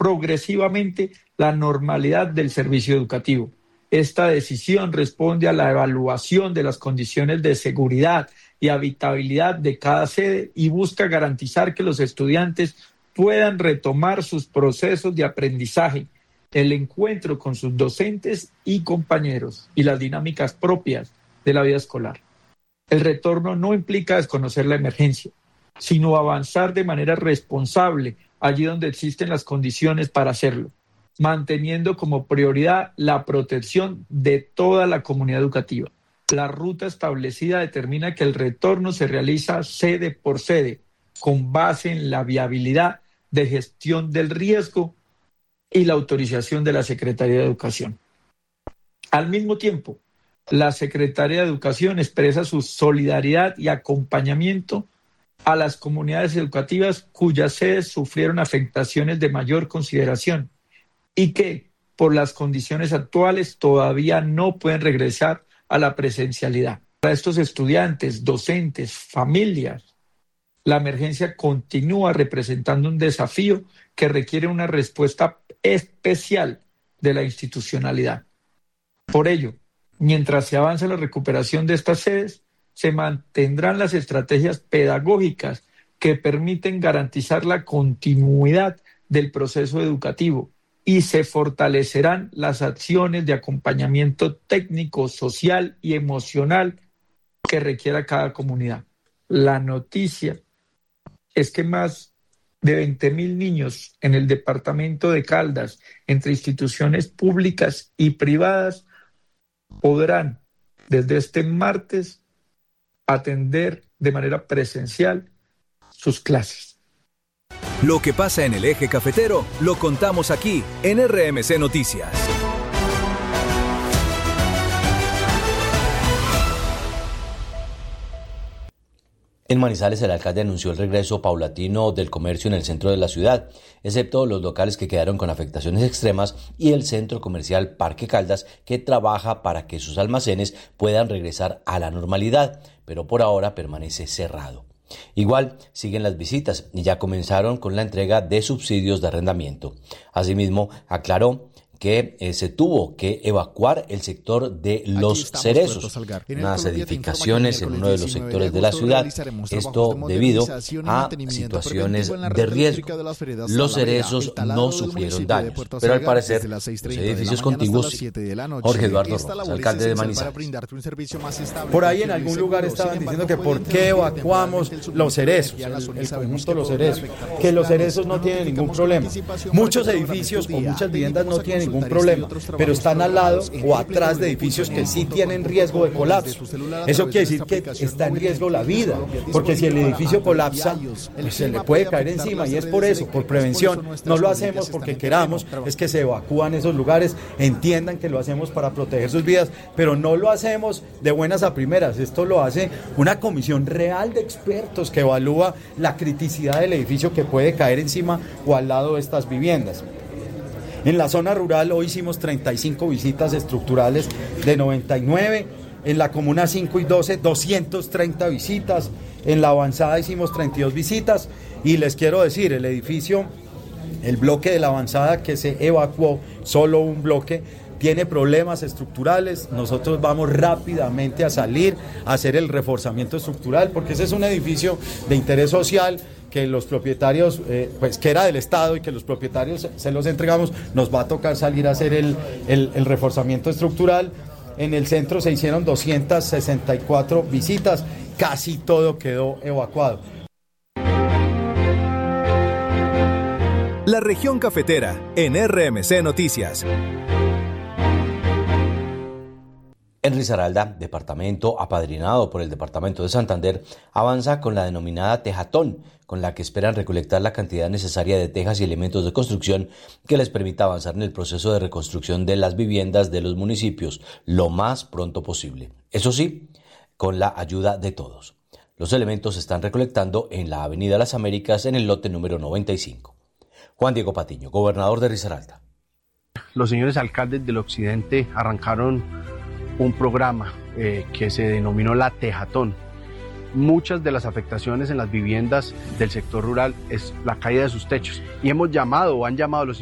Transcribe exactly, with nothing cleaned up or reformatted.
progresivamente la normalidad del servicio educativo. Esta decisión responde a la evaluación de las condiciones de seguridad y habitabilidad de cada sede y busca garantizar que los estudiantes puedan retomar sus procesos de aprendizaje, el encuentro con sus docentes y compañeros y las dinámicas propias de la vida escolar. El retorno no implica desconocer la emergencia, sino avanzar de manera responsable allí donde existen las condiciones para hacerlo, manteniendo como prioridad la protección de toda la comunidad educativa. La ruta establecida determina que el retorno se realiza sede por sede, con base en la viabilidad de gestión del riesgo y la autorización de la Secretaría de Educación. Al mismo tiempo, la Secretaría de Educación expresa su solidaridad y acompañamiento a las comunidades educativas cuyas sedes sufrieron afectaciones de mayor consideración y que, por las condiciones actuales, todavía no pueden regresar a la presencialidad. Para estos estudiantes, docentes, familias, la emergencia continúa representando un desafío que requiere una respuesta especial de la institucionalidad. Por ello, mientras se avanza la recuperación de estas sedes, se mantendrán las estrategias pedagógicas que permiten garantizar la continuidad del proceso educativo y se fortalecerán las acciones de acompañamiento técnico, social y emocional que requiera cada comunidad. La noticia es que más de veinte mil niños en el departamento de Caldas, entre instituciones públicas y privadas, podrán desde este martes atender de manera presencial sus clases. Lo que pasa en el eje cafetero lo contamos aquí en R M C Noticias. En Manizales, el alcalde anunció el regreso paulatino del comercio en el centro de la ciudad, excepto los locales que quedaron con afectaciones extremas y el centro comercial Parque Caldas, que trabaja para que sus almacenes puedan regresar a la normalidad, pero por ahora permanece cerrado. Igual siguen las visitas y ya comenzaron con la entrega de subsidios de arrendamiento. Asimismo, aclaró que eh, se tuvo que evacuar el sector de Los Cerezos, unas edificaciones en uno de los sectores de la ciudad, esto debido a situaciones de riesgo. Los Cerezos no sufrieron daños, pero al parecer los edificios contiguos sí. Jorge Eduardo Rojas, alcalde de Manizales. Por ahí en algún lugar estaban diciendo que por qué evacuamos Los Cerezos, el, el conjunto Los Cerezos, que Los Cerezos no tienen ningún problema. Muchos edificios o muchas viviendas no tienen ningún problema, pero están al lado o atrás de edificios que sí tienen riesgo de colapso. Eso quiere decir que está en riesgo la vida, porque si el edificio colapsa, pues se le puede caer encima, y es por eso, por prevención. No lo hacemos porque queramos, es que se evacúan esos lugares, entiendan que lo hacemos para proteger sus vidas, pero no lo hacemos de buenas a primeras. Esto lo hace una comisión real de expertos que evalúa la criticidad del edificio que puede caer encima o al lado de estas viviendas. En la zona rural hoy hicimos treinta y cinco visitas estructurales de noventa y nueve, en la comuna cinco y doce, doscientas treinta visitas, en la avanzada hicimos treinta y dos visitas, y les quiero decir, el edificio, el bloque de la avanzada que se evacuó, solo un bloque, tiene problemas estructurales. Nosotros vamos rápidamente a salir a hacer el reforzamiento estructural, porque ese es un edificio de interés social que los propietarios, eh, pues que era del Estado y que los propietarios se los entregamos. Nos va a tocar salir a hacer el, el, el reforzamiento estructural. En el centro se hicieron doscientas sesenta y cuatro visitas, casi todo quedó evacuado. La región cafetera en R M C Noticias. En Risaralda, departamento apadrinado por el departamento de Santander, avanza con la denominada Tejatón, con la que esperan recolectar la cantidad necesaria de tejas y elementos de construcción que les permita avanzar en el proceso de reconstrucción de las viviendas de los municipios lo más pronto posible. Eso sí, con la ayuda de todos. Los elementos se están recolectando en la Avenida Las Américas en el lote número noventa y cinco. Juan Diego Patiño, gobernador de Risaralda. Los señores alcaldes del occidente arrancaron un programa eh, que se denominó la Tejatón. Muchas de las afectaciones en las viviendas del sector rural es la caída de sus techos, y hemos llamado o han llamado a los